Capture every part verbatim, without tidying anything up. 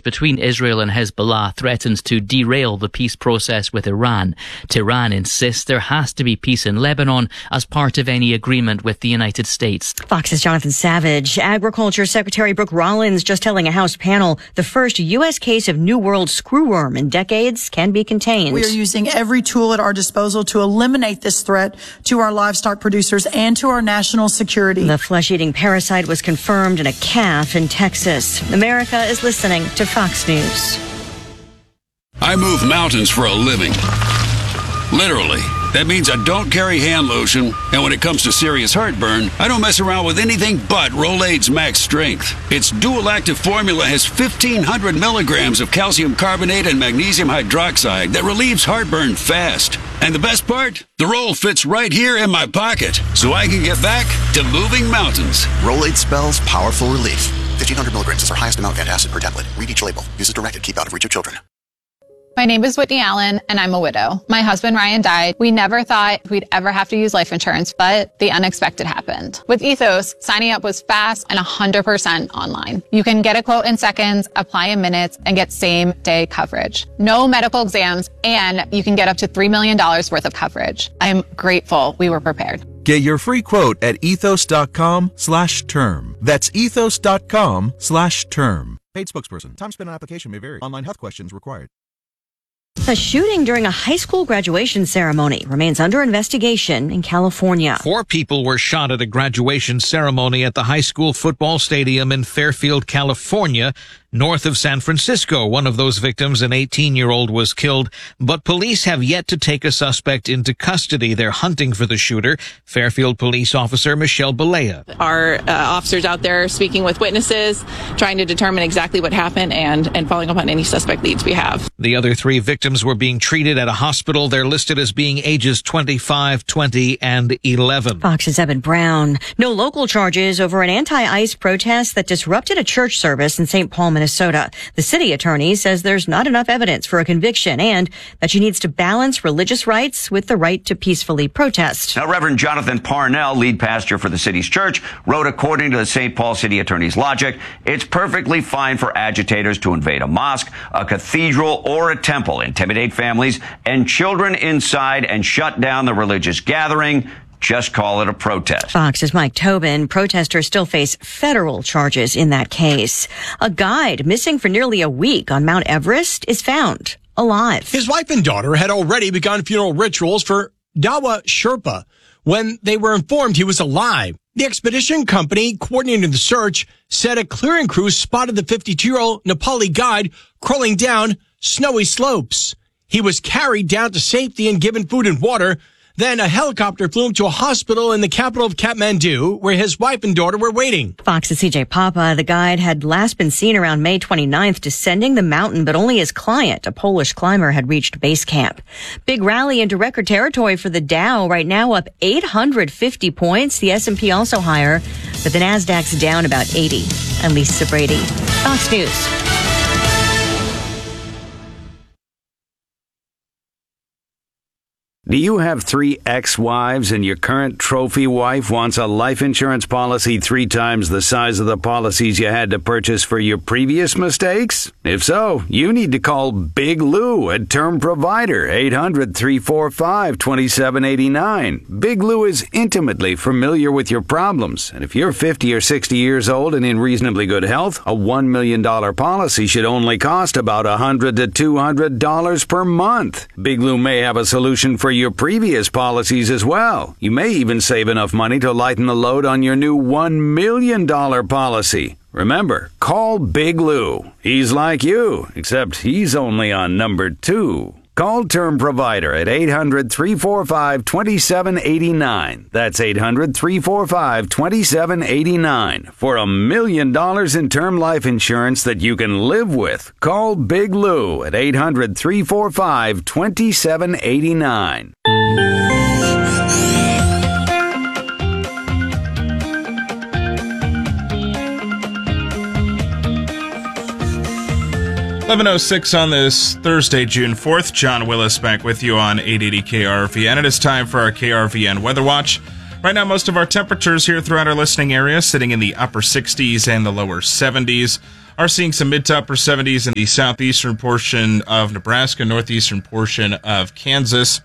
between Israel and Hezbollah threatens to derail the peace process with Iran. Tehran insists there has to be peace in Lebanon as part of any agreement with the United States. Fox's Jonathan Savage. Agriculture Secretary Brooke Rollins just telling a House panel the first U S case of New World screwworm in decades can be contained. We are using every tool at our disposal to eliminate this threat to our livestock producers and to our national security. The flesh-eating parasite was confirmed in a calf in Texas. America is listening to Fox News. I move mountains for a living. Literally. That means I don't carry hand lotion, and when it comes to serious heartburn, I don't mess around with anything but Rolaids Max Strength. Its dual-active formula has fifteen hundred milligrams of calcium carbonate and magnesium hydroxide that relieves heartburn fast. And the best part? The roll fits right here in my pocket, so I can get back to moving mountains. Rolaids spells powerful relief. fifteen hundred milligrams is our highest amount of antacid per tablet. Read each label. Use as directed. Keep out of reach of children. My name is Whitney Allen, and I'm a widow. My husband, Ryan, died. We never thought we'd ever have to use life insurance, but the unexpected happened. With Ethos, signing up was fast and one hundred percent online. You can get a quote in seconds, apply in minutes, and get same-day coverage. No medical exams, and you can get up to three million dollars worth of coverage. I'm grateful we were prepared. Get your free quote at ethos.com slash term. That's ethos.com slash term. Paid spokesperson. Time spent on application may vary. Online health questions required. A shooting during a high school graduation ceremony remains under investigation in California. Four people were shot at a graduation ceremony at the high school football stadium in Fairfield, California, north of San Francisco. One of those victims, an eighteen-year-old, was killed, but police have yet to take a suspect into custody. They're hunting for the shooter. Fairfield police officer Michelle Balea. Our uh, officers out there speaking with witnesses, trying to determine exactly what happened and, and following up on any suspect leads we have. The other three victims were being treated at a hospital. They're listed as being ages twenty-five, twenty, and eleven. Fox's Evan Brown. No local charges over an anti-ICE protest that disrupted a church service in Saint Paul, Minnesota. The city attorney says there's not enough evidence for a conviction and that she needs to balance religious rights with the right to peacefully protest. Now, Reverend Jonathan Parnell, lead pastor for the city's church, wrote, according to the Saint Paul city attorney's logic, it's perfectly fine for agitators to invade a mosque, a cathedral, or a temple, intimidate families and children inside, and shut down the religious gathering. Just call it a protest. Fox's Mike Tobin. Protesters still face federal charges in that case. A guide missing for nearly a week on Mount Everest is found alive. His wife and daughter had already begun funeral rituals for Dawa Sherpa when they were informed he was alive. The expedition company coordinating the search said a clearing crew spotted the fifty-two-year-old Nepali guide crawling down snowy slopes. He was carried down to safety and given food and water. Then a helicopter flew him to a hospital in the capital of Kathmandu, where his wife and daughter were waiting. Fox's C J Papa. The guide had last been seen around May twenty-ninth descending the mountain, but only his client, a Polish climber, had reached base camp. Big rally into record territory for the Dow, right now up eight hundred fifty points. The S and P also higher, but the Nasdaq's down about eighty. I'm Lisa Brady, Fox News. Do you have three ex-wives and your current trophy wife wants a life insurance policy three times the size of the policies you had to purchase for your previous mistakes? If so, you need to call Big Lou at Term Provider, eight hundred, three four five, two seven eight nine. Big Lou is intimately familiar with your problems, and if you're fifty or sixty years old and in reasonably good health, a one million dollars policy should only cost about one hundred to two hundred dollars per month. Big Lou may have a solution for your previous policies as well. You may even save enough money to lighten the load on your new one million dollars policy. Remember, call Big Lou. He's like you, except he's only on number two. Call Term Provider at eight hundred, three four five, two seven eight nine. That's eight hundred, three four five, two seven eight nine. For a million dollars in term life insurance that you can live with. Call Big Lou at eight hundred, three four five, two seven eight nine. eleven oh six on this Thursday, June fourth. John Willis back with you on eight eighty K R V N. And it's time for our K R V N Weather Watch. Right now, most of our temperatures here throughout our listening area sitting in the upper sixties and the lower seventies. are seeing some mid to upper seventies in the southeastern portion of Nebraska, northeastern portion of Kansas.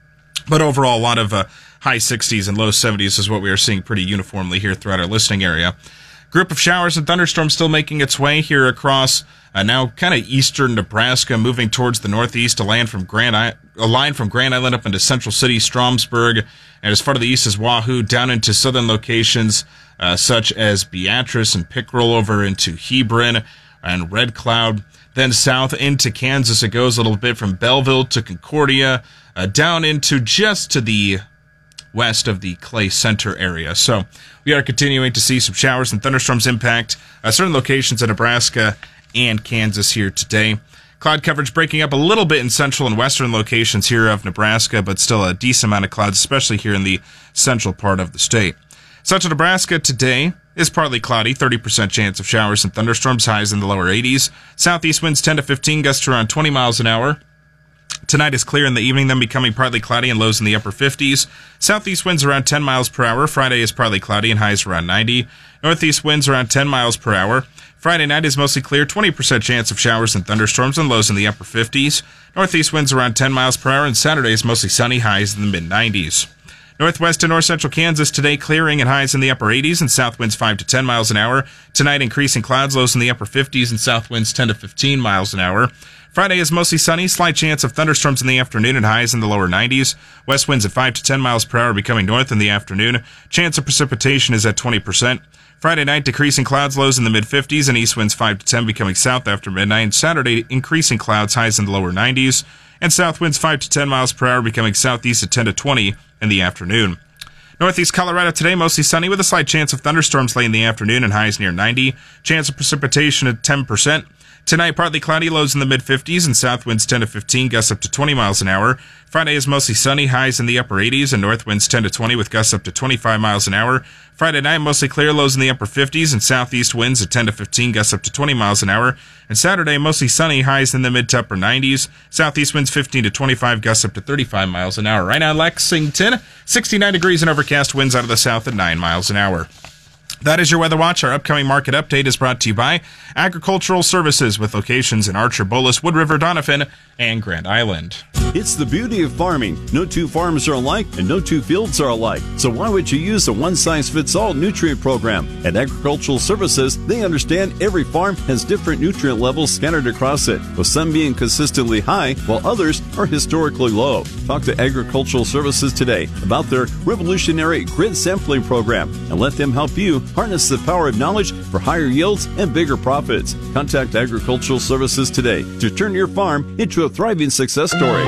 But overall, a lot of uh, high sixties and low seventies is what we are seeing pretty uniformly here throughout our listening area. Group of showers and thunderstorms still making its way here across uh, now kind of eastern Nebraska, moving towards the northeast, a line from Grand I- a line from Grand Island up into Central City, Stromsburg, and as far to the east as Wahoo, down into southern locations uh, such as Beatrice and Pickerel over into Hebron and Red Cloud. Then south into Kansas, it goes a little bit from Belleville to Concordia, uh, down into just to the west of the Clay Center area. So we are continuing to see some showers and thunderstorms impact uh, certain locations in Nebraska and Kansas here today. Cloud coverage breaking up a little bit in central and western locations here of Nebraska, but still a decent amount of clouds, especially here in the central part of the state. Central Nebraska today is partly cloudy, thirty percent chance of showers and thunderstorms, highs in the lower eighties. Southeast winds ten to fifteen, gusts around twenty miles an hour. Tonight is clear in the evening, then becoming partly cloudy and lows in the upper fifties. Southeast winds around ten miles per hour. Friday is partly cloudy and highs around ninety. Northeast winds around ten miles per hour. Friday night is mostly clear, twenty percent chance of showers and thunderstorms and lows in the upper fifties. Northeast winds around ten miles per hour, and Saturday is mostly sunny, highs in the mid nineties. Northwest and north central Kansas today clearing and highs in the upper eighties and south winds five to ten miles an hour. Tonight increasing clouds, lows in the upper fifties and south winds ten to fifteen miles an hour. Friday is mostly sunny, slight chance of thunderstorms in the afternoon and highs in the lower nineties. West winds at five to ten miles per hour becoming north in the afternoon. Chance of precipitation is at twenty percent. Friday night, decreasing clouds, lows in the mid fifties and east winds five to ten becoming south after midnight. Saturday, increasing clouds, highs in the lower nineties. And south winds five to ten miles per hour becoming southeast at ten to twenty in the afternoon. Northeast Colorado today, mostly sunny with a slight chance of thunderstorms late in the afternoon and highs near ninety. Chance of precipitation at ten percent. Tonight, partly cloudy, lows in the mid fifties and south winds ten to fifteen, gusts up to twenty miles an hour. Friday is mostly sunny, highs in the upper eighties and north winds ten to twenty with gusts up to twenty-five miles an hour. Friday night, mostly clear, lows in the upper fifties and southeast winds at ten to fifteen, gusts up to twenty miles an hour. And Saturday, mostly sunny, highs in the mid to upper nineties. Southeast winds fifteen to twenty-five, gusts up to thirty-five miles an hour. Right now, Lexington, sixty-nine degrees and overcast, winds out of the south at nine miles an hour. That is your Weather Watch. Our upcoming market update is brought to you by Agricultural Services with locations in Archer, Bolus, Wood River, Doniphan, and Grand Island. It's the beauty of farming. No two farms are alike and no two fields are alike. So why would you use a one-size-fits-all nutrient program? At Agricultural Services, they understand every farm has different nutrient levels scattered across it, with some being consistently high while others are historically low. Talk to Agricultural Services today about their revolutionary grid sampling program and let them help you harness the power of knowledge for higher yields and bigger profits. Contact Agricultural Services today to turn your farm into a thriving success story.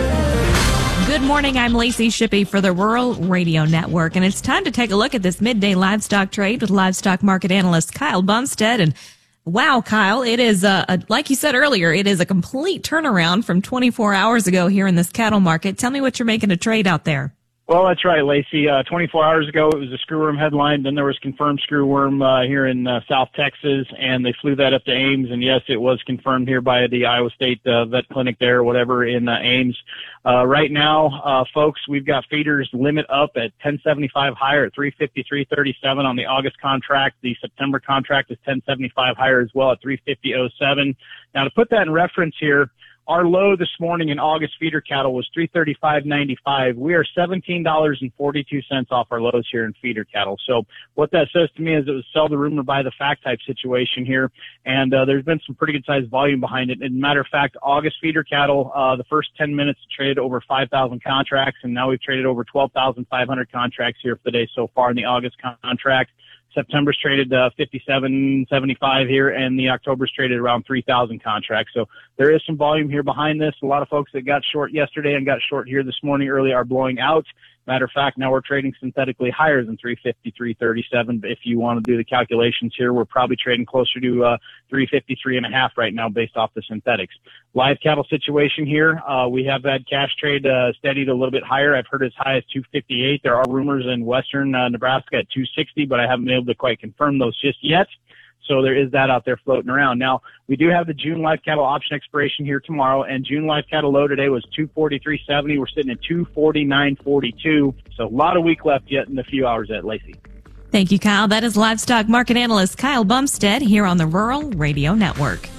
Good morning, I'm Lacey Shippey for the Rural Radio Network, and it's time to take a look at this midday livestock trade with livestock market analyst Kyle Bumstead. And wow, Kyle, it is, a, a, like you said earlier, it is a complete turnaround from twenty-four hours ago here in this cattle market. Tell me what you're making a trade out there. Well, that's right, Lacey. Uh, twenty-four hours ago, it was a screwworm headline. Then there was confirmed screwworm uh, here in uh, South Texas, and they flew that up to Ames. And yes, it was confirmed here by the Iowa State uh, vet clinic there, or whatever, in uh, Ames. Uh, right now, uh, folks, we've got feeders limit up at ten seventy-five higher at three fifty-three thirty-seven on the August contract. The September contract is ten seventy-five higher as well at three fifty oh seven. Now, to put that in reference here, our low this morning in August feeder cattle was three thirty-five ninety-five. We are seventeen dollars and forty-two cents off our lows here in feeder cattle. So what that says to me is it was sell the rumor, buy the fact type situation here. And uh, there's been some pretty good sized volume behind it. As a matter of fact, August feeder cattle, uh, the first ten minutes traded over five thousand contracts, and now we've traded over twelve thousand five hundred contracts here for the day so far in the August contract. September's traded uh, fifty-seven seventy-five here, and the October's traded around three thousand contracts. So there is some volume here behind this. A lot of folks that got short yesterday and got short here this morning early are blowing out. Matter of fact, now we're trading synthetically higher than three fifty-three thirty-seven. If you want to do the calculations here, we're probably trading closer to uh, three fifty-three and a half right now based off the synthetics. Live cattle situation here, uh, we have had cash trade uh, steadied a little bit higher. I've heard as high as two fifty-eight. There are rumors in western uh, Nebraska at two sixty, but I haven't been able to quite confirm those just yet. So there is that out there floating around. Now, we do have the June live cattle option expiration here tomorrow, and June live cattle low today was two forty-three seventy. We're sitting at two forty-nine forty-two. So a lot of week left yet in a few hours at Lacey. Thank you, Kyle. That is livestock market analyst Kyle Bumstead here on the Rural Radio Network.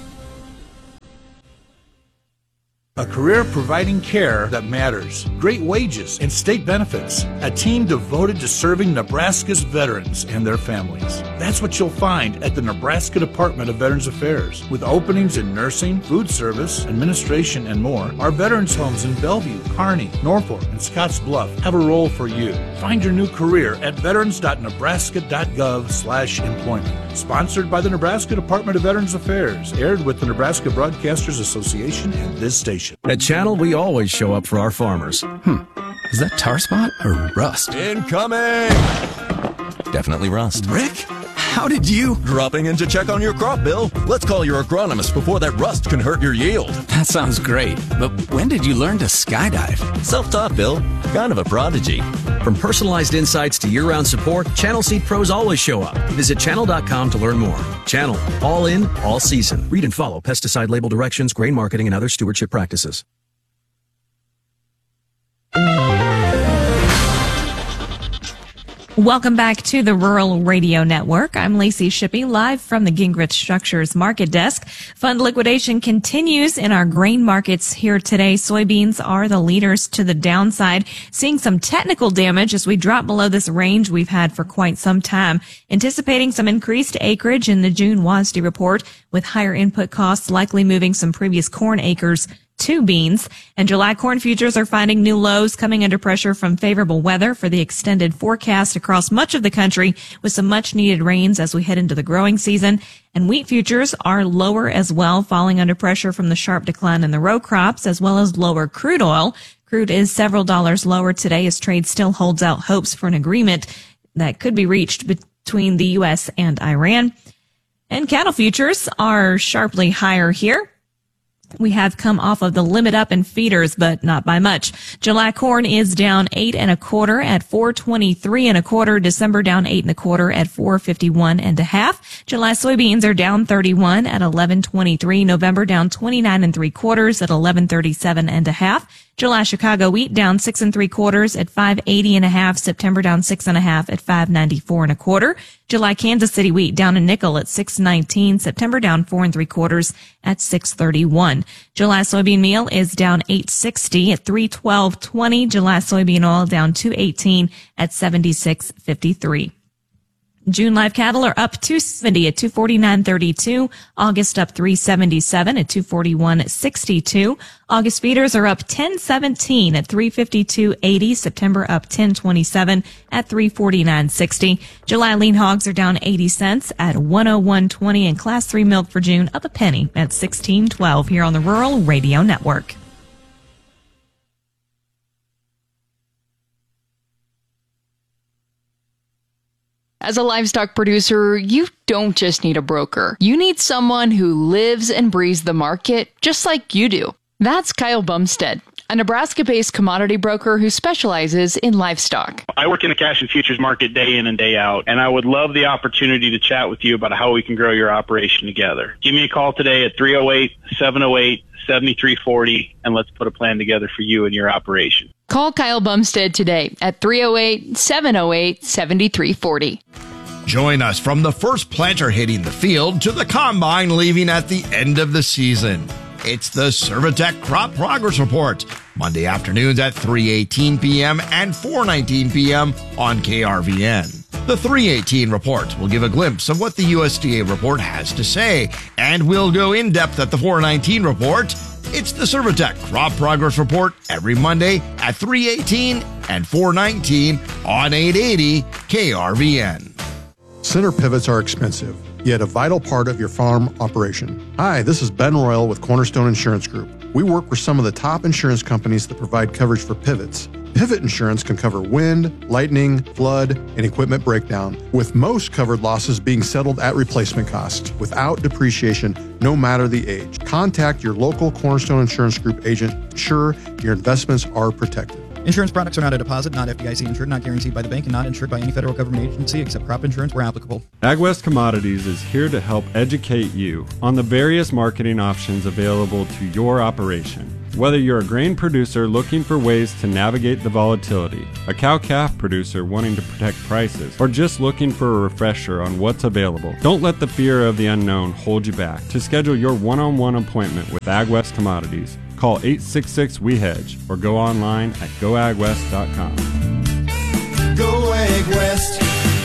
A career providing care that matters, great wages and state benefits, a team devoted to serving Nebraska's veterans and their families. That's what you'll find at the Nebraska Department of Veterans Affairs. With openings in nursing, food service, administration, and more, our veterans homes in Bellevue, Kearney, Norfolk, and Scotts Bluff have a role for you. Find your new career at veterans dot nebraska dot gov slash employment. Sponsored by the Nebraska Department of Veterans Affairs, aired with the Nebraska Broadcasters Association and this station. At Channel, we always show up for our farmers. Hmm, is that tar spot or rust? Incoming! Definitely rust. Rick, how did you? Dropping in to check on your crop, Bill. Let's call your agronomist before that rust can hurt your yield. That sounds great, but when did you learn to skydive? Self-taught, Bill. Kind of a prodigy. From personalized insights to year-round support, Channel Seed Pros always show up. Visit channel dot com to learn more. Channel, all in, all season. Read and follow pesticide label directions, grain marketing, and other stewardship practices. Welcome back to the Rural Radio Network. I'm Lacey Shippey, live from the Gingrich Structures Market Desk. Fund liquidation continues in our grain markets here today. Soybeans are the leaders to the downside, seeing some technical damage as we drop below this range we've had for quite some time. Anticipating some increased acreage in the June W A S D report, with higher input costs likely moving some previous corn acres to beans. And July corn futures are finding new lows, coming under pressure from favorable weather for the extended forecast across much of the country, with some much needed rains as we head into the growing season. And wheat futures are lower as well, falling under pressure from the sharp decline in the row crops, as well as lower crude oil. Crude is several dollars lower today as trade still holds out hopes for an agreement that could be reached between the U S and Iran. And cattle futures are sharply higher here. We have come off of the limit up in feeders, but not by much. July corn is down eight and a quarter at four twenty-three and a quarter. December down eight and a quarter at four fifty-one and a half. July soybeans are down thirty-one at eleven twenty-three. November down twenty-nine and three quarters at eleven thirty-seven and a half. July Chicago wheat down six and three quarters at five eighty and a half. September down six and a half at five ninety-four and a quarter. July Kansas City wheat down a nickel at six nineteen. September down four and three quarters at six thirty-one. July soybean meal is down eight sixty at three twelve twenty. July soybean oil down two eighteen at seventy-six fifty-three. June live cattle are up two seventy at two forty-nine thirty-two. August up three seventy-seven at two forty-one sixty-two. August feeders are up ten seventeen at three fifty-two eighty. September up ten twenty-seven at three forty-nine sixty. July lean hogs are down eighty cents at one oh one twenty, and class three milk for June up a penny at sixteen twelve here on the Rural Radio Network. As a livestock producer, you don't just need a broker. You need someone who lives and breathes the market just like you do. That's Kyle Bumstead, a Nebraska-based commodity broker who specializes in livestock. I work in the cash and futures market day in and day out, and I would love the opportunity to chat with you about how we can grow your operation together. Give me a call today at three oh eight, seven oh eight, seven three four oh, and let's put a plan together for you and your operation. Call Kyle Bumstead today at three oh eight, seven oh eight, seven three four oh. Join us from the first planter hitting the field to the combine leaving at the end of the season. It's the Servitech Crop Progress Report, Monday afternoons at three eighteen p.m. and four nineteen p.m. on K R V N. The three eighteen report will give a glimpse of what the U S D A report has to say, and we'll go in depth at the four nineteen report. It's the Servitech Crop Progress Report every Monday at three eighteen and four nineteen on eight eighty K R V N. Center pivots are expensive, yet a vital part of your farm operation. Hi, this is Ben Royal with Cornerstone Insurance Group. We work with some of the top insurance companies that provide coverage for pivots. Pivot insurance can cover wind, lightning, flood, and equipment breakdown, with most covered losses being settled at replacement cost, without depreciation, no matter the age. Contact your local Cornerstone Insurance Group agent. Ensure your investments are protected. Insurance products are not a deposit, not F D I C insured, not guaranteed by the bank, and not insured by any federal government agency except crop insurance where applicable. AgWest Commodities is here to help educate you on the various marketing options available to your operation. Whether you're a grain producer looking for ways to navigate the volatility, a cow-calf producer wanting to protect prices, or just looking for a refresher on what's available, don't let the fear of the unknown hold you back. To schedule your one-on-one appointment with AgWest Commodities, call eight six six, W E Hedge or go online at go ag west dot com. Go Ag West.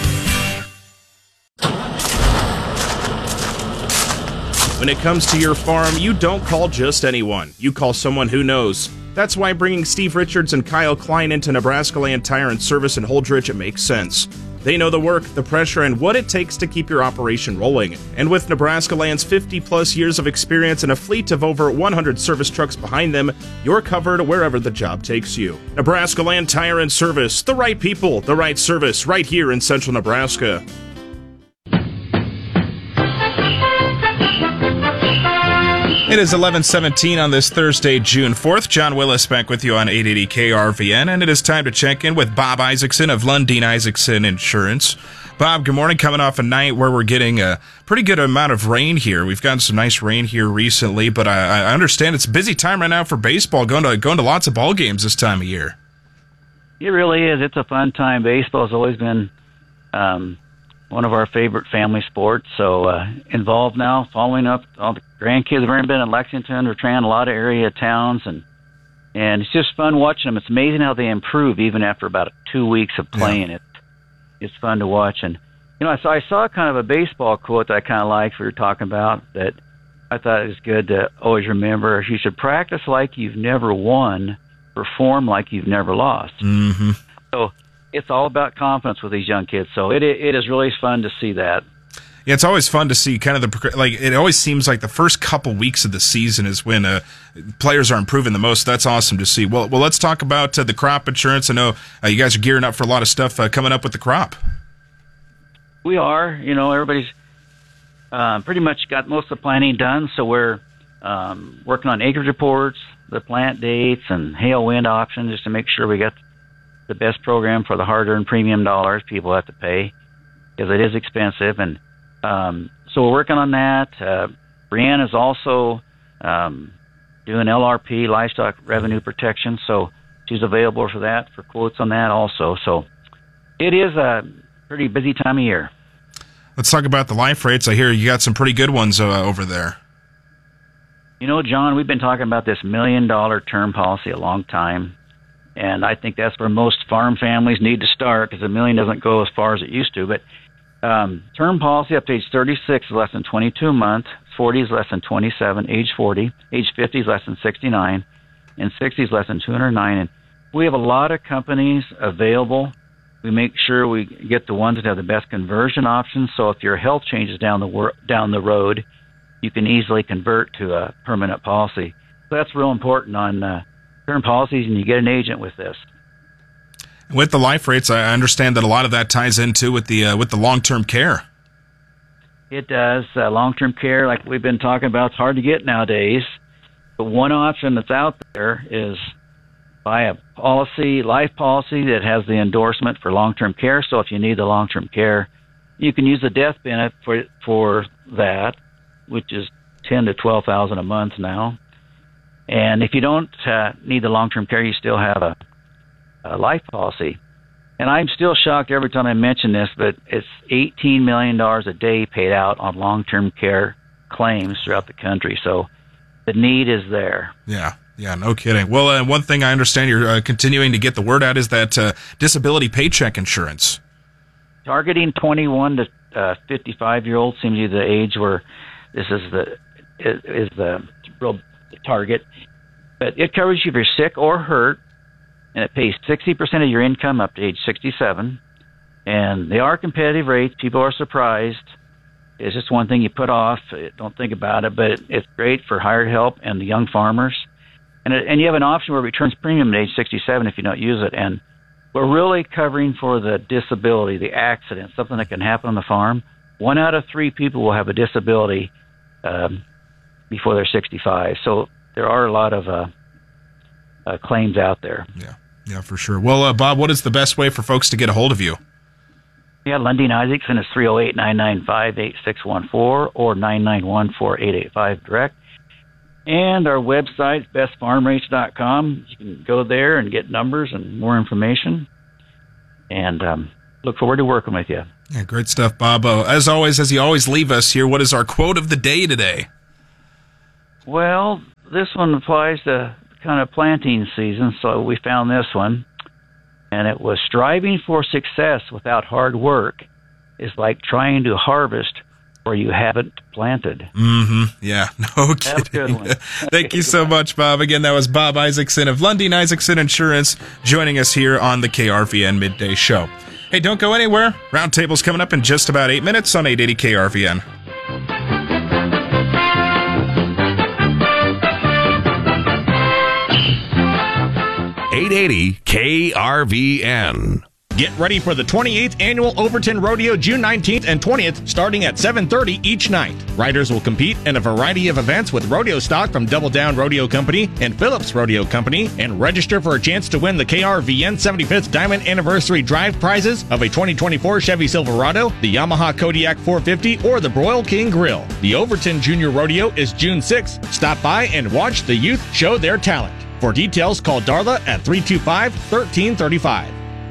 When it comes to your farm, you don't call just anyone. You call someone who knows. That's why bringing Steve Richards and Kyle Klein into Nebraska Land Tire and Service in Holdrege makes sense. They know the work, the pressure, and what it takes to keep your operation rolling. And with Nebraska Land's fifty-plus years of experience and a fleet of over one hundred service trucks behind them, you're covered wherever the job takes you. Nebraska Land Tire and Service, the right people, the right service, right here in central Nebraska. It is eleven seventeen on this Thursday, June fourth. John Willis back with you on eight eighty K R V N, and it is time to check in with Bob Isaacson of Lundeen Isaacson Insurance. Bob, good morning. Coming off a night where we're getting a pretty good amount of rain here. We've gotten some nice rain here recently, but I, I understand it's a busy time right now for baseball, going to going to lots of ball games this time of year. It really is. It's a fun time. Baseball has always been um, one of our favorite family sports, so uh, involved now, following up all the grandkids have already been in Lexington. We're trying a lot of area towns, and and it's just fun watching them. It's amazing how they improve even after about two weeks of playing. Yeah. It it's fun to watch. And you know, I saw I saw kind of a baseball quote that I kind of liked. We were talking about that. I thought it was good to always remember. You should practice like you've never won, perform like you've never lost. Mm-hmm. So it's all about confidence with these young kids. So it it is really fun to see that. Yeah, it's always fun to see kind of the, like, it always seems like the first couple weeks of the season is when uh, players are improving the most. That's awesome to see. Well, well, let's talk about uh, the crop insurance. I know uh, you guys are gearing up for a lot of stuff uh, coming up with the crop. We are. You know, everybody's uh, pretty much got most of the planning done, so we're um, working on acreage reports, the plant dates, and hail wind options just to make sure we got the best program for the hard-earned premium dollars people have to pay, because it is expensive. And Um, so we're working on that. Uh, Brianne is also um, doing L R P, livestock revenue protection, so she's available for that, for quotes on that also. So it is a pretty busy time of year. Let's talk about the life rates. I hear you got some pretty good ones uh, over there. You know, John, we've been talking about this million-dollar term policy a long time, and I think that's where most farm families need to start, because a million doesn't go as far as it used to. But Um, term policy up to age thirty-six is less than twenty-two a month, forty is less than twenty-seven, age forty, age fifty is less than sixty-nine, and sixty is less than two hundred nine. And we have a lot of companies available. We make sure we get the ones that have the best conversion options, so if your health changes down the wor- down the road, you can easily convert to a permanent policy. So that's real important on uh, term policies, and you get an agent with this. With the life rates, I understand that a lot of that ties into with the uh, with the long-term care. It does. Uh, long-term care, like we've been talking about, it's hard to get nowadays. But one option that's out there is buy a policy, life policy that has the endorsement for long-term care. So if you need the long-term care, you can use the death benefit for for that, which is ten to twelve thousand a month now. And if you don't uh, need the long-term care, you still have a Uh, life policy. And I'm still shocked every time I mention this, but it's eighteen million dollars a day paid out on long-term care claims throughout the country. So the need is there. Yeah, yeah, no kidding. Well, uh, one thing I understand you're uh, continuing to get the word out is that uh, disability paycheck insurance. Targeting twenty-one to fifty-five-year-olds seems to be the age where this is the is, is the real target. But it covers you if you're sick or hurt, and it pays sixty percent of your income up to age sixty-seven. And they are competitive rates. People are surprised. It's just one thing you put off. Don't think about it, but it, it's great for hired help and the young farmers. And it, and you have an option where it returns premium at age sixty-seven if you don't use it. And we're really covering for the disability, the accident, something that can happen on the farm. One out of three people will have a disability um, before they're sixty-five. So there are a lot of uh, uh, claims out there. Yeah. Yeah, for sure. Well, uh, Bob, what is the best way for folks to get a hold of you? Yeah, Lundeen Isaacson is three oh eight, nine nine five, eight six one four or nine nine one, four eight eight five direct. And our website, best farm rates dot com. You can go there and get numbers and more information. And um, look forward to working with you. Yeah, great stuff, Bob. Uh, as always, as you always leave us here, what is our quote of the day today? Well, this one applies to kind of planting season, so we found this one. And it was, striving for success without hard work is like trying to harvest where you haven't planted. Mm-hmm. Yeah, no kidding. That's a good one. Thank you so much, Bob. Again, that was Bob Isaacson of Lundin Isaacson Insurance joining us here on the K R V N Midday Show. Hey, don't go anywhere. Roundtable's coming up in just about eight minutes on eight eighty K R V N. eight eighty K R V N. Get ready for the twenty-eighth Annual Overton Rodeo June nineteenth and twentieth, starting at seven thirty each night. Riders will compete in a variety of events with rodeo stock from Double Down Rodeo Company and Phillips Rodeo Company, and register for a chance to win the K R V N seventy-fifth Diamond Anniversary Drive prizes of a twenty twenty-four Chevy Silverado, the Yamaha Kodiak four fifty, or the Broil King Grill. The Overton Junior Rodeo is June sixth. Stop by and watch the youth show their talent. For details, call Darla at three two five, one three three five.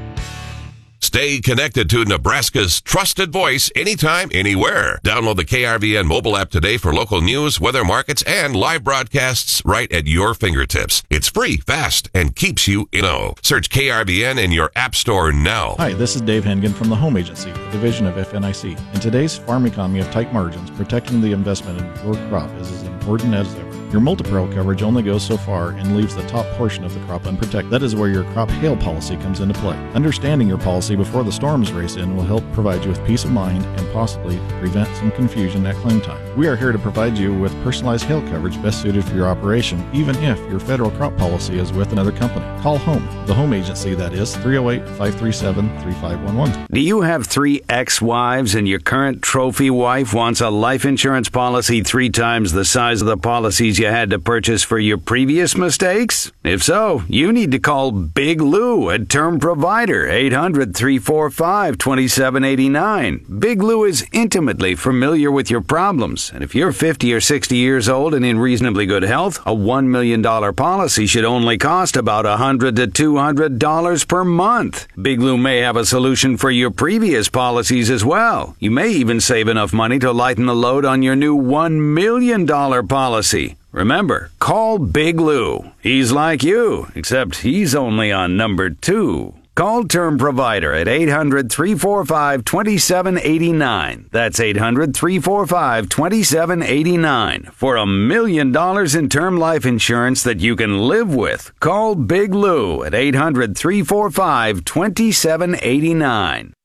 Stay connected to Nebraska's trusted voice anytime, anywhere. Download the K R V N mobile app today for local news, weather, markets, and live broadcasts right at your fingertips. It's free, fast, and keeps you in know. Search K R V N in your app store now. Hi, this is Dave Hengen from the Home Agency, a division of F N I C. In today's farm economy of tight margins, protecting the investment in your crop is as important as ever. Your multi-peril coverage only goes so far and leaves the top portion of the crop unprotected. That is where your crop hail policy comes into play. Understanding your policy before the storms race in will help provide you with peace of mind and possibly prevent some confusion at claim time. We are here to provide you with personalized hail coverage best suited for your operation, even if your federal crop policy is with another company. Call Home, the Home Agency, that is three oh eight, five three seven, three five one one. Do you have three ex-wives and your current trophy wife wants a life insurance policy three times the size of the policies you had to purchase for your previous mistakes? If so, you need to call Big Lou at Term Provider, eight hundred, three four five, two seven eight nine. Big Lou is intimately familiar with your problems, and if you're fifty or sixty years old and in reasonably good health, a one million dollars policy should only cost about one hundred to two hundred dollars per month. Big Lou may have a solution for your previous policies as well. You may even save enough money to lighten the load on your new one million dollars policy. Remember, call Big Lou. He's like you, except he's only on number two. Call Term Provider at eight hundred, three four five, two seven eight nine. That's eight hundred, three four five, two seven eight nine. For a million dollars in term life insurance that you can live with, call Big Lou at eight hundred, three four five, two seven eight nine.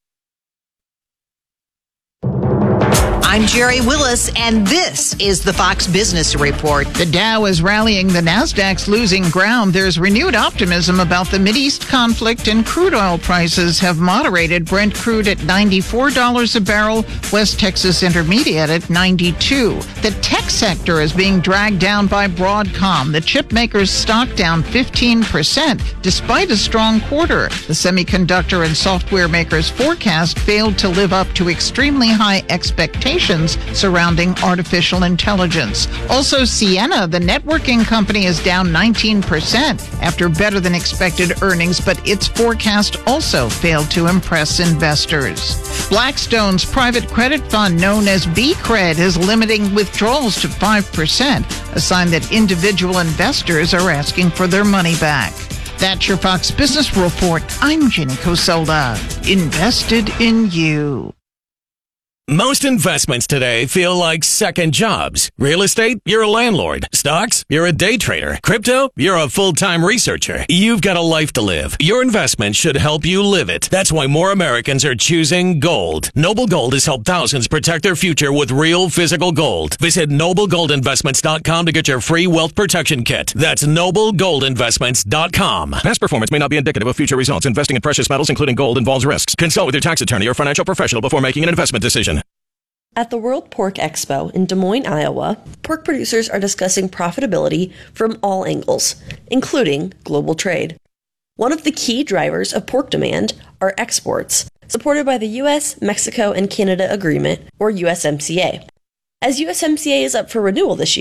I'm Jerry Willis, and this is the Fox Business Report. The Dow is rallying, the Nasdaq's losing ground. There's renewed optimism about the Mideast conflict, and crude oil prices have moderated. Brent crude at ninety-four dollars a barrel, West Texas Intermediate at ninety-two dollars. The tech sector is being dragged down by Broadcom. The chip maker's stock down fifteen percent, despite a strong quarter. The semiconductor and software maker's forecast failed to live up to extremely high expectations surrounding artificial intelligence. Also, Ciena, the networking company, is down nineteen percent after better than expected earnings, but its forecast also failed to impress investors. Blackstone's private credit fund, known as B-Cred, is limiting withdrawals to five percent, a sign that individual investors are asking for their money back. That's your Fox Business Report. I'm Jenny Cosolda. Invested in you. Most investments today feel like second jobs. Real estate, you're a landlord. Stocks, you're a day trader. Crypto, you're a full-time researcher. You've got a life to live. Your investment should help you live it. That's why more Americans are choosing gold. Noble Gold has helped thousands protect their future with real physical gold. Visit noble gold investments dot com to get your free wealth protection kit. That's noble gold investments dot com. Past performance may not be indicative of future results. Investing in precious metals, including gold, involves risks. Consult with your tax attorney or financial professional before making an investment decision. At the World Pork Expo in Des Moines, Iowa, pork producers are discussing profitability from all angles, including global trade. One of the key drivers of pork demand are exports, supported by the U S, Mexico, and Canada Agreement, or U S M C A. As U S M C A is up for renewal this year,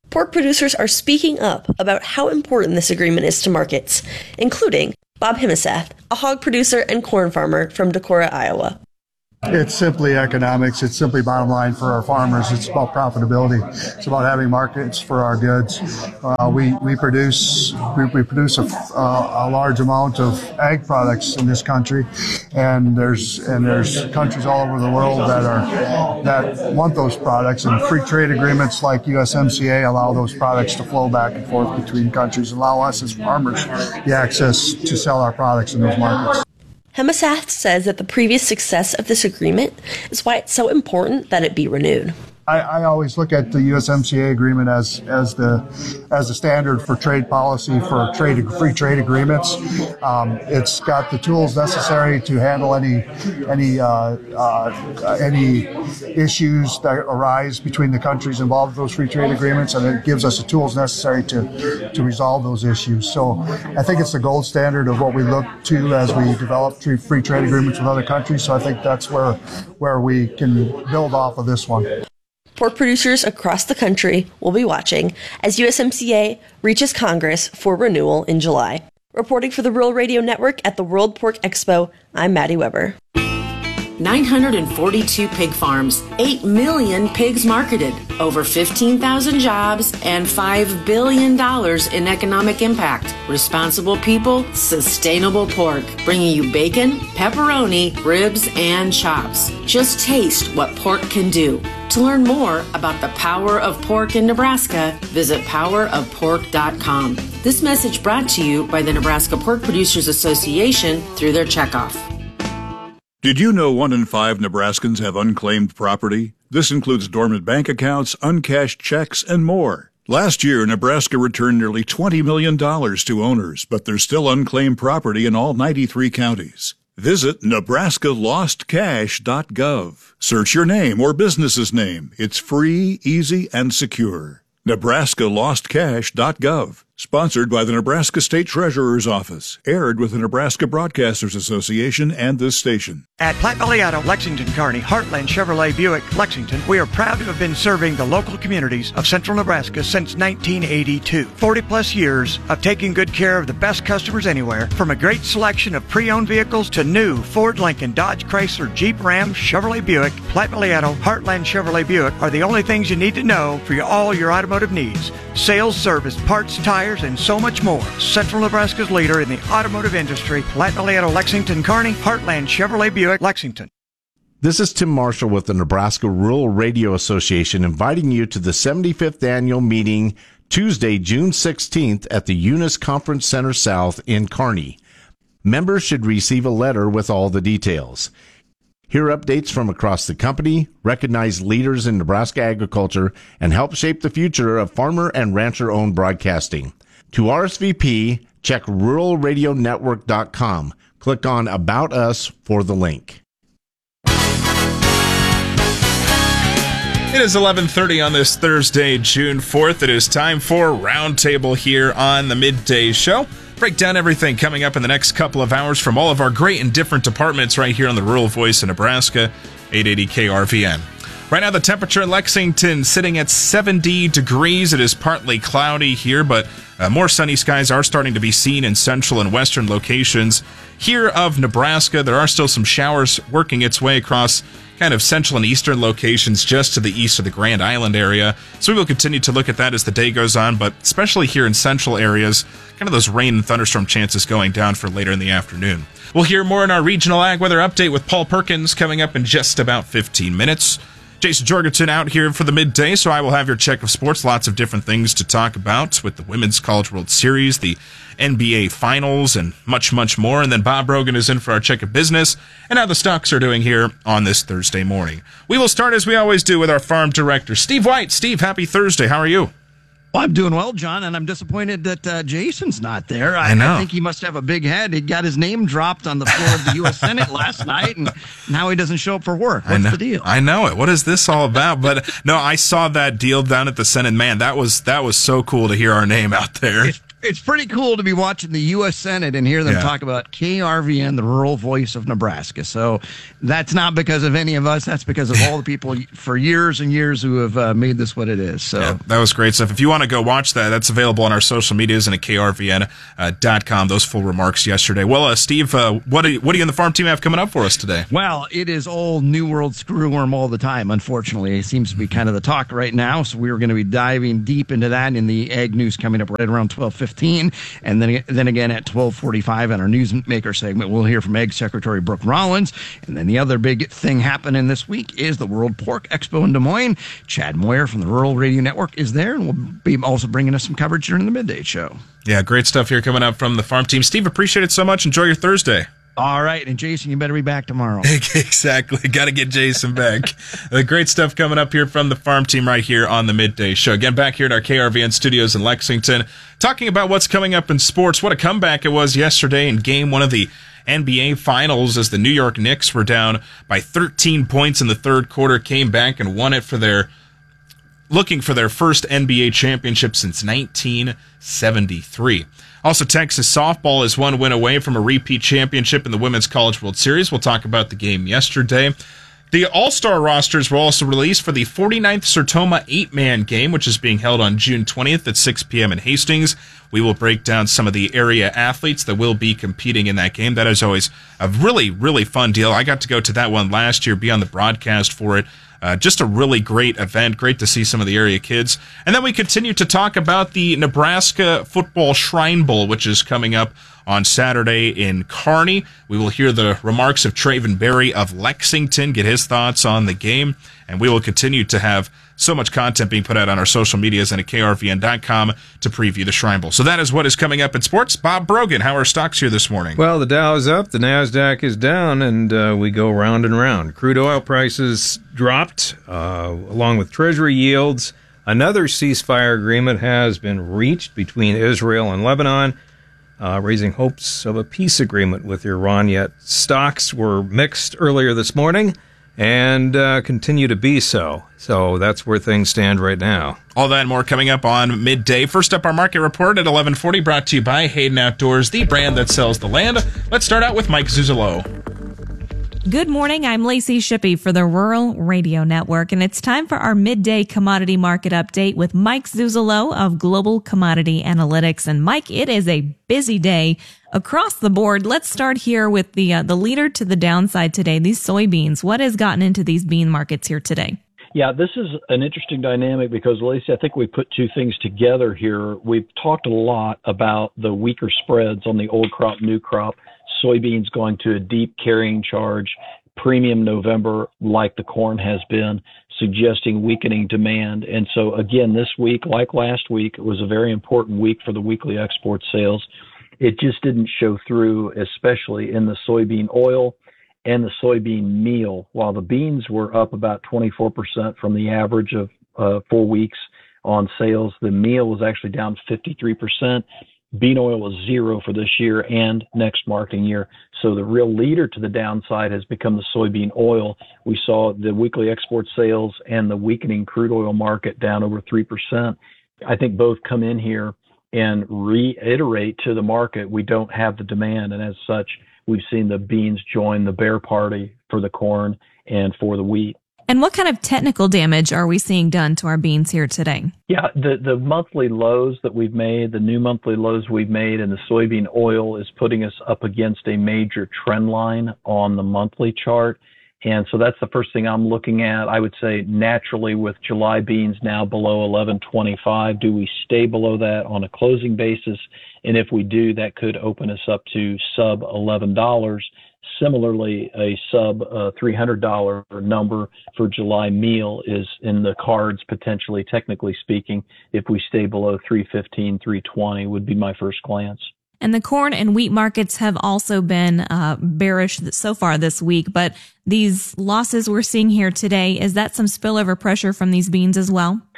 Pork producers are speaking up about how important this agreement is to markets, including Bob Himmelsath, a hog producer and corn farmer from Decorah, Iowa. It's simply economics. It's simply bottom line for our farmers. It's about profitability. It's about having markets for our goods. Uh, we we produce we, we produce a, uh, a large amount of ag products in this country, and there's and there's countries all over the world that are that want those products. And free trade agreements like U S M C A allow those products to flow back and forth between countries, allow us as farmers the access to sell our products in those markets. Himmelsath says that the previous success of this agreement is why it's so important that it be renewed. I, I always look at the U S M C A agreement as as the as the standard for trade policy for trade free trade agreements. Um, it's got the tools necessary to handle any any uh, uh, any issues that arise between the countries involved with those free trade agreements, and it gives us the tools necessary to to resolve those issues. So I think it's the gold standard of what we look to as we develop free trade agreements with other countries. So I think that's where where we can build off of this one. Pork producers across the country will be watching as U S M C A reaches Congress for renewal in July. Reporting for the Rural Radio Network at the World Pork Expo, I'm Maddie Weber. nine hundred forty-two pig farms, eight million pigs marketed, over fifteen thousand jobs, and five billion dollars in economic impact. Responsible people, sustainable pork, bringing you bacon, pepperoni, ribs, and chops. Just taste what pork can do. To learn more about the power of pork in Nebraska, visit power of pork dot com. This message brought to you by the Nebraska Pork Producers Association through their checkoff. Did you know one in five Nebraskans have unclaimed property? This includes dormant bank accounts, uncashed checks, and more. Last year, Nebraska returned nearly twenty million dollars to owners, but there's still unclaimed property in all ninety-three counties. Visit Nebraska Lost Cash dot gov. Search your name or business's name. It's free, easy, and secure. Nebraska Lost Cash dot gov. Sponsored by the Nebraska State Treasurer's Office. Aired with the Nebraska Broadcasters Association and this station. At Platte Valley Auto, Lexington, Kearney, Heartland Chevrolet Buick, Lexington, we are proud to have been serving the local communities of central Nebraska since nineteen eighty-two. forty plus years of taking good care of the best customers anywhere, from a great selection of pre-owned vehicles to new Ford, Lincoln, Dodge, Chrysler, Jeep, Ram, Chevrolet Buick. Platte Valley Auto, Heartland Chevrolet Buick are the only things you need to know for your, all your automotive needs. Sales, service, parts, tires, and so much more. Central Nebraska's leader in the automotive industry, Platte Valley Auto, Lexington, Kearney, Heartland Chevrolet Buick, Lexington. This is Tim Marshall with the Nebraska Rural Radio Association, inviting you to the seventy-fifth annual meeting Tuesday, June sixteenth at the Eunice Conference Center South in Kearney. Members should receive a letter with all the details. Hear updates from across the company, recognize leaders in Nebraska agriculture, and help shape the future of farmer and rancher-owned broadcasting. To R S V P, check rural radio network dot com. Click on About Us for the link. It is eleven thirty on this Thursday, June fourth. It is time for Roundtable here on the Midday Show. Break down everything coming up in the next couple of hours from all of our great and different departments right here on the Rural Voice in Nebraska, eight eighty K R V N. Right now, the temperature in Lexington sitting at seventy degrees. It is partly cloudy here, but uh, more sunny skies are starting to be seen in central and western locations here of Nebraska. There are still some showers working its way across kind of central and eastern locations just to the east of the Grand Island area. So we will continue to look at that as the day goes on, but especially here in central areas, kind of those rain and thunderstorm chances going down for later in the afternoon. We'll hear more in our regional ag weather update with Paul Perkins coming up in just about fifteen minutes. Jason Jorgensen out here for the midday, so I will have your check of sports. Lots of different things to talk about with the Women's College World Series, the N B A Finals, and much, much more. And then Bob Brogan is in for our check of business and how the stocks are doing here on this Thursday morning. We will start, as we always do, with our farm director, Steve White. Steve, happy Thursday. How are you? Well, I'm doing well, John, and I'm disappointed that uh, Jason's not there. I, I know. I think he must have a big head. He got his name dropped on the floor of the U S Senate last night, and now he doesn't show up for work. What's I know, the deal? I know it. What is this all about? But no, I saw that deal down at the Senate. Man, that was that was so cool to hear our name out there. It's it's pretty cool to be watching the U S Senate and hear them Yeah. talk about K R V N, the rural voice of Nebraska. So that's not because of any of us. That's because of all the people for years and years who have uh, made this what it is. So Yeah, that was great stuff. If you want to go watch that, that's available on our social medias and at K R V N dot com. Those full remarks yesterday. Well, uh, Steve, uh, what do you, what do you and the farm team have coming up for us today? Well, it is all New World screwworm all the time, unfortunately. It seems to be kind of the talk right now, so we're going to be diving deep into that in the Ag News coming up right around twelve fifteen, and then then again at twelve forty-five in our Newsmaker segment, we'll hear from Ag Secretary Brooke Rollins, and then the other big thing happening this week is the World Pork Expo in Des Moines. Chad Moyer from the Rural Radio Network is there, and we'll be also bringing us some coverage during the midday show. Yeah, great stuff here coming up from the farm team. Steve, appreciate it so much. Enjoy your Thursday. All right, and Jason, you better be back tomorrow. Exactly. Got to get Jason back. The great stuff coming up here from the farm team right here on the Midday Show. Again, back here at our K R V N studios in Lexington, talking about what's coming up in sports. What a comeback it was yesterday in game one of the N B A Finals as the New York Knicks were down by thirteen points in the third quarter, came back and won it for their looking for their first N B A championship since nineteen seventy-three. Also, Texas softball is one win away from a repeat championship in the Women's College World Series. We'll talk about the game yesterday. The All-Star rosters were also released for the forty-ninth Sertoma eight-man game, which is being held on June twentieth at six p.m. in Hastings. We will break down some of the area athletes that will be competing in that game. That is always a really, really fun deal. I got to go to that one last year, be on the broadcast for it. Uh, just a really great event. Great to see some of the area kids. And then we continue to talk about the Nebraska Football Shrine Bowl, which is coming up on Saturday in Kearney. We will hear the remarks of Traven Berry of Lexington, get his thoughts on the game, and we will continue to have so much content being put out on our social medias and at K R V N dot com to preview the Shrine Bowl. So that is what is coming up in sports. Bob Brogan, how are stocks here this morning? Well, the Dow is up, the NASDAQ is down, and uh, we go round and round. Crude oil prices dropped, uh, along with Treasury yields. Another ceasefire agreement has been reached between Israel and Lebanon, uh, raising hopes of a peace agreement with Iran, yet stocks were mixed earlier this morning and uh, continue to be so. So that's where things stand right now. All that and more coming up on midday. First up, our market report at eleven forty, brought to you by Hayden Outdoors, the brand that sells the land. Let's start out with Mike Zuzolo. Good morning. I'm Lacey Shippey for the Rural Radio Network, and it's time for our midday commodity market update with Mike Zuzolo of Global Commodity Analytics. And Mike, it is a busy day across the board. Let's start here with the uh, the leader to the downside today, these soybeans. What has gotten into these bean markets here today? Yeah, this is an interesting dynamic because, Lacey, I think we put two things together here. We've talked a lot about the weaker spreads on the old crop, new crop. Soybeans going to a deep carrying charge, premium November like the corn has been, suggesting weakening demand. And so again, this week, like last week, it was a very important week for the weekly export sales. It just didn't show through, especially in the soybean oil and the soybean meal. While the beans were up about twenty-four percent from the average of uh, four weeks on sales, the meal was actually down fifty-three percent. Bean oil was zero for this year and next marketing year. So the real leader to the downside has become the soybean oil. We saw the weekly export sales and the weakening crude oil market down over three percent. I think both come in here and reiterate to the market we don't have the demand. And as such, we've seen the beans join the bear party for the corn and for the wheat. And what kind of technical damage are we seeing done to our beans here today? Yeah, the, the monthly lows that we've made, the new monthly lows we've made in the soybean oil is putting us up against a major trend line on the monthly chart. And so that's the first thing I'm looking at. I would say naturally with July beans now below eleven twenty-five, do we stay below that on a closing basis? And if we do, that could open us up to sub eleven dollars. Similarly, a sub uh, three hundred dollars number for July meal is in the cards, potentially, technically speaking. If we stay below three fifteen, three twenty would be my first glance. And the corn and wheat markets have also been uh, bearish so far this week, but these losses we're seeing here today, is that some spillover pressure from these beans as well?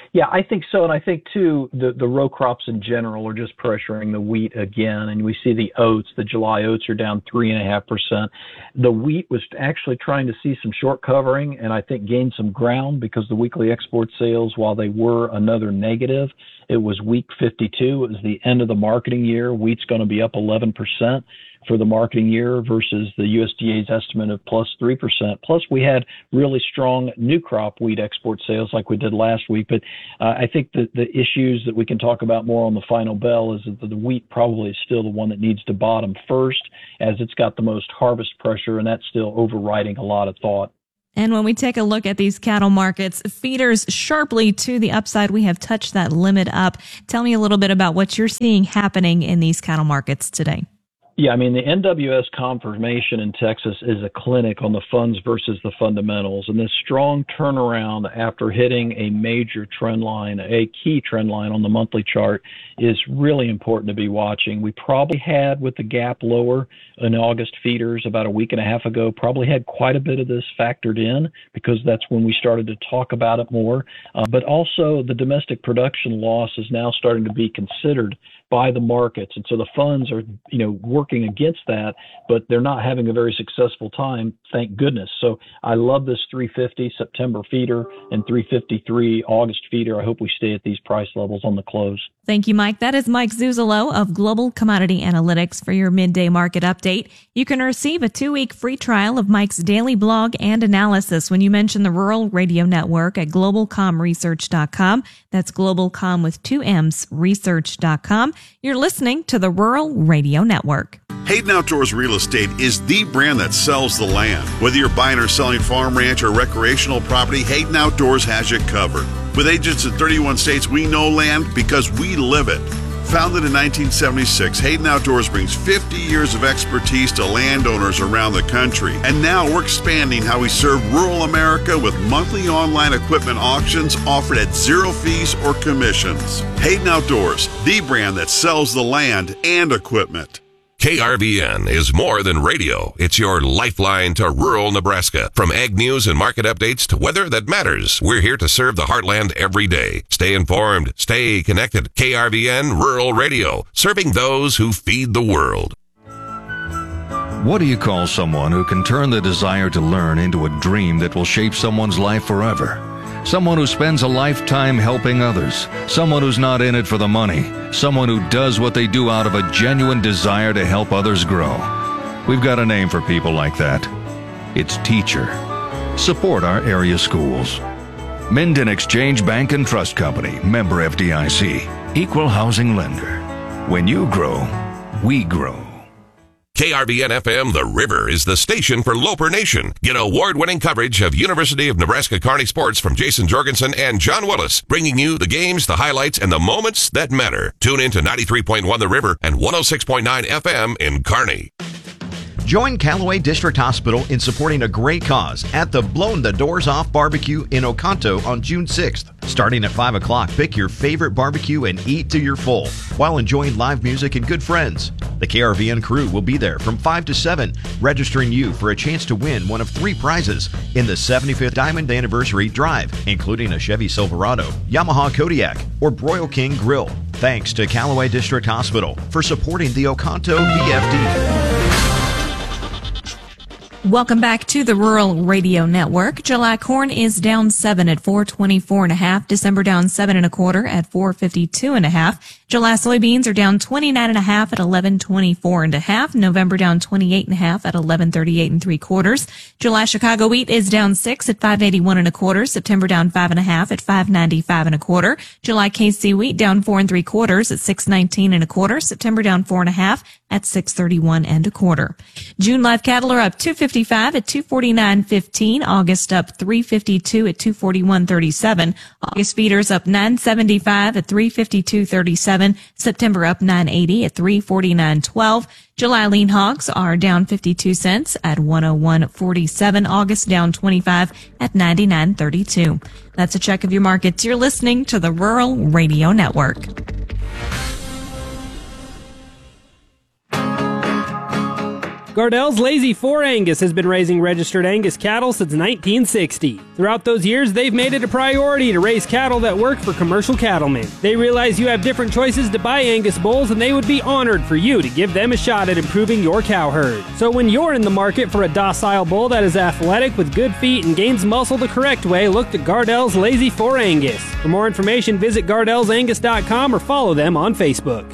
Yeah, I think so. And I think, too, the, the row crops in general are just pressuring the wheat again. And we see the oats, the July oats are down three point five percent. The wheat was actually trying to see some short covering and I think gained some ground because the weekly export sales, while they were another negative, it was week fifty-two. It was the end of the marketing year. Wheat's going to be up eleven percent. For the marketing year versus the U S D A's estimate of plus three percent. Plus, we had really strong new crop wheat export sales like we did last week. But uh, I think that the issues that we can talk about more on the final bell is that the wheat probably is still the one that needs to bottom first, as it's got the most harvest pressure, and that's still overriding a lot of thought. And when we take a look at these cattle markets, feeders sharply to the upside. We have touched that limit up. Tell me a little bit about what you're seeing happening in these cattle markets today. Yeah, I mean, the N W S confirmation in Texas is a clinic on the funds versus the fundamentals. And this strong turnaround after hitting a major trend line, a key trend line on the monthly chart, is really important to be watching. We probably had, with the gap lower in August feeders about a week and a half ago, probably had quite a bit of this factored in because that's when we started to talk about it more. Uh, but also the domestic production loss is now starting to be considered by the markets. And so the funds are, you know, working against that, but they're not having a very successful time, thank goodness. So I love this three fifty September feeder and three fifty-three August feeder. I hope we stay at these price levels on the close. Thank you, Mike. That is Mike Zuzolo of Global Commodity Analytics for your midday market update. You can receive a two-week free trial of Mike's daily blog and analysis when you mention the Rural Radio Network at global com research dot com. That's globalcom with two M's, research dot com. You're listening to the Rural Radio Network. Hayden Outdoors Real Estate is the brand that sells the land. Whether you're buying or selling farm, ranch, or recreational property, Hayden Outdoors has you covered. With agents in thirty-one states, we know land because we live it. Founded in nineteen seventy-six, Hayden Outdoors brings fifty years of expertise to landowners around the country. And now we're expanding how we serve rural America with monthly online equipment auctions offered at zero fees or commissions. Hayden Outdoors, the brand that sells the land and equipment. K R V N is more than radio. It's your lifeline to rural Nebraska. From ag news and market updates to weather that matters, we're here to serve the heartland every day. Stay informed, stay connected. K R V N Rural Radio, serving those who feed the world. What do you call someone who can turn the desire to learn into a dream that will shape someone's life forever? Someone who spends a lifetime helping others. Someone who's not in it for the money. Someone who does what they do out of a genuine desire to help others grow. We've got a name for people like that. It's teacher. Support our area schools. Minden Exchange Bank and Trust Company, member F D I C, equal housing lender. When you grow, we grow. K R V N F M The River is the station for Loper Nation. Get award-winning coverage of University of Nebraska Kearney sports from Jason Jorgensen and John Willis, bringing you the games, the highlights, and the moments that matter. Tune in to ninety-three point one The River and one oh six point nine F M in Kearney. Join Callaway District Hospital in supporting a great cause at the Blown the Doors Off Barbecue in Oconto on June sixth. Starting at five o'clock, pick your favorite barbecue and eat to your full while enjoying live music and good friends. The K R V N crew will be there from five to seven, registering you for a chance to win one of three prizes in the seventy-fifth Diamond Anniversary Drive, including a Chevy Silverado, Yamaha Kodiak, or Broil King Grill. Thanks to Callaway District Hospital for supporting the Oconto V F D. Welcome back to the Rural Radio Network. July corn is down seven at four twenty-four and a half. December down seven and a quarter at four fifty-two and a half. July soybeans are down twenty-nine and a half at eleven twenty-four and a half. November down twenty-eight and a half at eleven thirty-eight and three quarters. July Chicago wheat is down six at five eighty-one and a quarter. September down five and a half at five ninety-five and a quarter. July K C wheat down four and three quarters at six nineteen and a quarter. September down four and a half at six thirty-one and a quarter. June live cattle are up two fifty-five at two forty-nine fifteen. August up three fifty-two at two forty-one thirty-seven. August feeders up nine seventy-five at three fifty-two thirty-seven. September up nine eighty at three forty-nine twelve. July lean hogs are down fifty-two cents at one oh one forty-seven. August down twenty-five at ninety-nine thirty-two. That's a check of your markets. You're listening to the Rural Radio Network. Gardell's Lazy four Angus has been raising registered Angus cattle since nineteen sixty. Throughout those years, they've made it a priority to raise cattle that work for commercial cattlemen. They realize you have different choices to buy Angus bulls, and they would be honored for you to give them a shot at improving your cow herd. So when you're in the market for a docile bull that is athletic with good feet and gains muscle the correct way, look to Gardell's Lazy four Angus. For more information, visit gardells angus dot com or follow them on Facebook.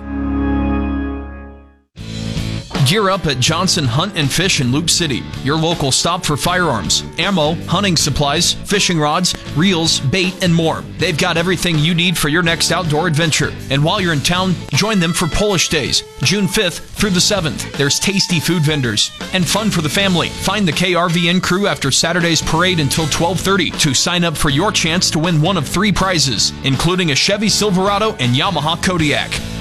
Gear up at Johnson Hunt and Fish in Loop City, your local stop for firearms, ammo, hunting supplies, fishing rods, reels, bait, and more. They've got everything you need for your next outdoor adventure. And while you're in town, join them for Polish Days, June fifth through the seventh. There's tasty food vendors and fun for the family. Find the K R V N crew after Saturday's parade until twelve thirty to sign up for your chance to win one of three prizes, including a Chevy Silverado and Yamaha Kodiak.